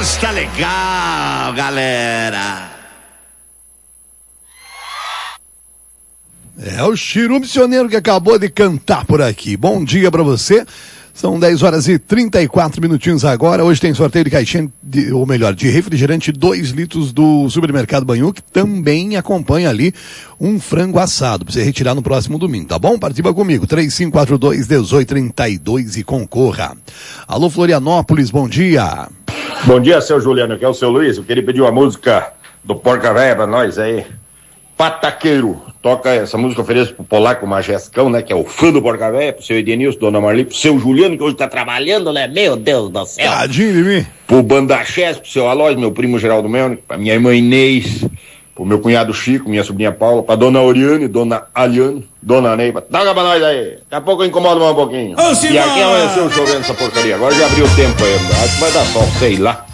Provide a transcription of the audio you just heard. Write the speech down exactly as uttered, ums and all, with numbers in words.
Festa legal, galera. É o Chiru Missioneiro que acabou de cantar por aqui. Bom dia pra você. São dez horas e trinta e quatro minutinhos agora. Hoje tem sorteio de caixinha, de, ou melhor, de refrigerante dois litros do Supermercado Banhu, que também acompanha ali um frango assado, pra você retirar no próximo domingo, tá bom? Participa comigo, três cinco quatro dois, um oito três dois e concorra. Alô, Florianópolis, bom dia. Bom dia, seu Juliano, aqui é o seu Luiz. Eu queria pedir uma música do Porca Véia pra nós aí. Pataqueiro. Toca essa música, ofereço pro Polaco Majescão, né, que é o fã do Porca Véia, pro seu Edenilson, dona Marli, pro seu Juliano, que hoje tá trabalhando, né, meu Deus do céu. Tadinho de mim. Pro Bandachés, pro seu Aloysio, meu primo Geraldo Melnick, pra minha irmã Inês, pro meu cunhado Chico, minha sobrinha Paula, pra dona Oriane, dona Aliane, dona Neiva. Toca pra nós aí. Daqui a pouco eu incomodo mais um pouquinho. Ô, e aqui amanheceu chovendo essa porcaria. Agora já abriu o tempo aí. Acho que vai dar sol, sei lá.